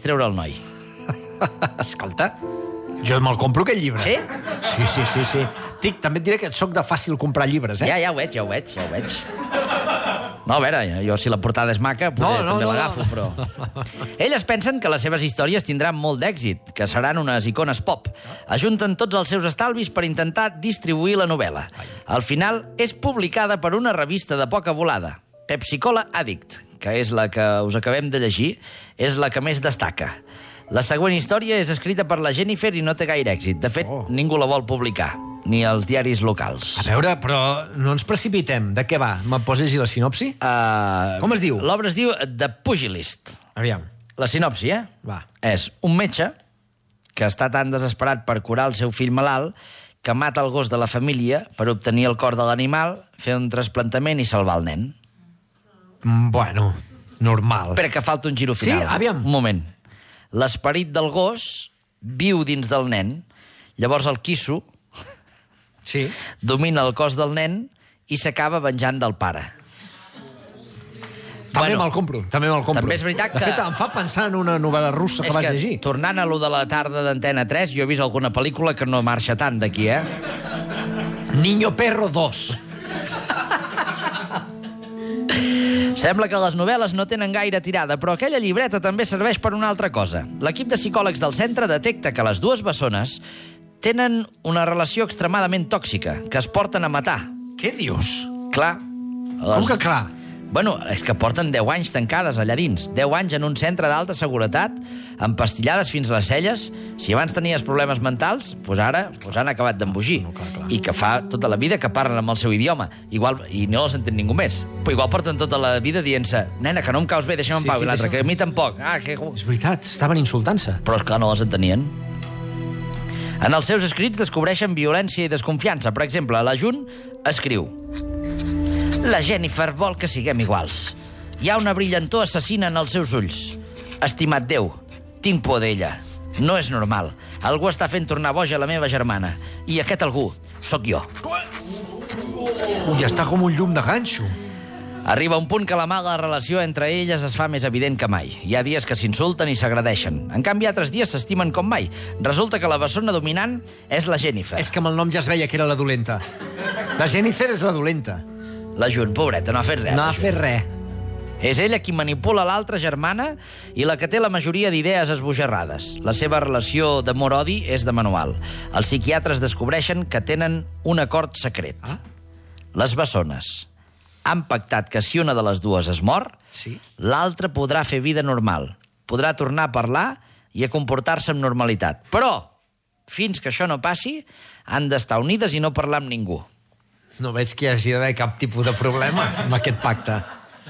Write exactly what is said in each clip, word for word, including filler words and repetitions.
treure el noi. Escolta, jo me'l compro, aquest llibre. Sí? Sí, sí, sí, sí. Tic, també et diré que soc de fàcil comprar llibres, eh? Ja, ja ho veig, ja ho veig, ja ho veig. No, a veure, jo si la portada és maca, potser No, no, també no, l'agafo, no. però... Elles pensen que les seves històries tindran molt d'èxit, que seran unes icones pop. Ajunten tots els seus estalvis per intentar distribuir la novel·la. Al final, és publicada per una revista de poca volada, Pepsi-Cola Addict, que és la que us acabem de llegir, és la que més destaca. La següent història és escrita per la Jennifer i no té gaire èxit. De fet, Oh. ningú la vol publicar, ni als diaris locals. A veure, però no ens precipitem. De què va? Me'n poses la sinopsi? Uh, Com es diu? L'obra es diu The Pugilist. Aviam. La sinopsi, eh? Va. És un metge que està tan desesperat per curar el seu fill malalt que mata el gos de la família per obtenir el cor de l'animal, fer un trasplantament i salvar el nen. Mm, Bueno, normal. Però que falta un giro final. Sí? Aviam. Un moment. L'esperit del gos viu dins del nen. Llavors el quisso Sí. domina el cos del nen i s'acaba venjant del pare. També Bueno, me'l compro, també me'l compro. també és veritat De que- fet, em fa pensar en una novel·la russa que És vas que, llegir. tornant a lo de la tarda d'Antena tres, jo he vist alguna pel·lícula que no marxa tant d'aquí, eh? Niño Perro dos. Sembla que les novel·les no tenen gaire tirada, però aquella llibreta també serveix per una altra cosa. L'equip de psicòlegs del centre detecta que les dues bessones tenen una relació extremadament tòxica, que es porten a matar. Què dius? Clar. Com que clar? Bueno, és que porten deu anys tancades allà dins. deu anys en un centre d'alta seguretat, empastillades fins a les celles. Si abans tenies problemes mentals, doncs ara doncs han acabat d'embogir. No, clar, clar. I que fa tota la vida que parlen amb el seu idioma. Igual, i no els entén ningú més. Però igual porten tota la vida dient-se nena, que no em caus bé, deixa'm en Sí, pau. sí, I l'altre, deixa'm- que a mi tampoc. Ah, que... És veritat, estaven insultant-se. Però és que no les entenien. En els seus escrits descobreixen violència i desconfiança. Per exemple, la Jun escriu: la Jennifer vol que siguem iguals. Hi ha una brillantor assassina en els seus ulls. Estimat Déu, tinc por d'ella. No és normal. Algú està fent tornar boja la meva germana. I aquest algú sóc jo. Ui, està com un llum de ganxo. Arriba un punt que la mala relació entre elles es fa més evident que mai. Hi ha dies que s'insulten i s'agradeixen. En canvi, altres dies s'estimen com mai. Resulta que la bessona dominant és la Jennifer. És que amb el nom ja es veia que era la dolenta. La Jennifer és la dolenta. La Jun, pobreta, no ha fet res. No la ha Jun. fet res. És ella qui manipula l'altra germana i la que té la majoria d'idees esbojarrades. La seva relació d'amor-odi és de manual. Els psiquiatres descobreixen que tenen un acord secret. Ah? Les bessones han pactat que si una de les dues es mor, Sí. l'altra podrà fer vida normal. Podrà tornar a parlar i a comportar-se amb normalitat. Però, fins que això no passi, han d'estar unides i no parlar amb ningú. No veig que hi hagi d'haver cap tipus de problema amb aquest pacte.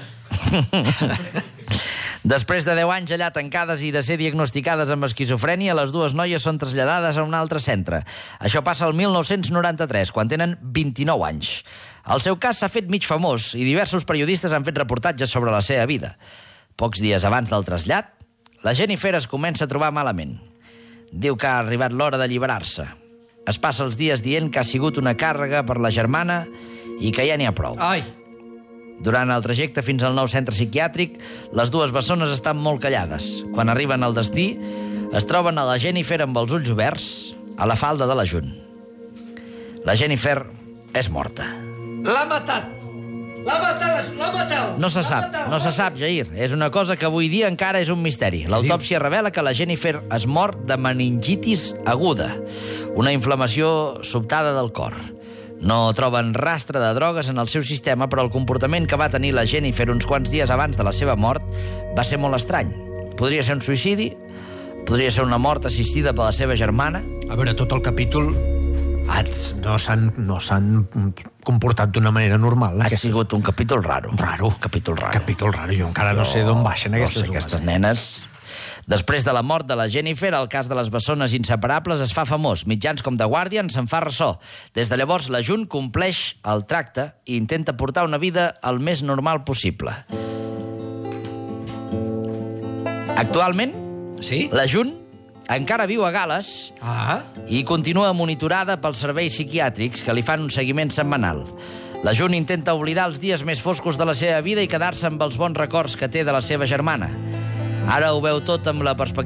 Després de deu anys allà tancades i de ser diagnosticades amb esquizofrènia, les dues noies són traslladades a un altre centre. Això passa el mil nou-cents noranta-tres, quan tenen vint-i-nou anys. El seu cas s'ha fet mig famós i diversos periodistes han fet reportatges sobre la seva vida. Pocs dies abans del trasllat, la Jennifer es comença a trobar malament. Diu que ha arribat l'hora d'alliberar-se. Es passa els dies dient que ha sigut una càrrega per la germana i que ja n'hi ha prou. Ai, Durant el trajecte fins al nou centre psiquiàtric, les dues bessones estan molt callades. Quan arriben al destí, es troben a la Jennifer amb els ulls oberts a la falda de la Jun. La Jennifer és morta. l'ha matat! L'ha matat, l'ha matat! No se sap, no se sap, Jair. És una cosa que avui dia encara és un misteri. L'autòpsia revela que la Jennifer es mor de meningitis aguda, una inflamació sobtada del cor. No troben rastre de drogues en el seu sistema, però el comportament que va tenir la Jennifer uns quants dies abans de la seva mort va ser molt estrany. Podria ser un suïcidi, podria ser una mort assistida per la seva germana. A veure, tot el capítol no s'han no s'han comportat d'una manera normal. Ha Aquesta- sigut un capítol raro. Raro. Un capítol raro. Capítol raro. Jo encara no sé d'on baixen no aquestes sé, dues. aquestes nenes. Després de la mort de la Jennifer, el cas de les bessones inseparables es fa famós. Mitjans com The Guardian se'n fa ressò. Des de llavors, la Jun compleix el tracte i intenta portar una vida el més normal possible. Actualment, Sí? la Jun encara viu a Gal·les Ah, i continua monitorada pels serveis psiquiàtrics que li fan un seguiment setmanal. La Jun intenta oblidar els dies més foscos de la seva vida i quedar-se amb els bons records que té de la seva germana. Ara ho veu tot amb la perspectiva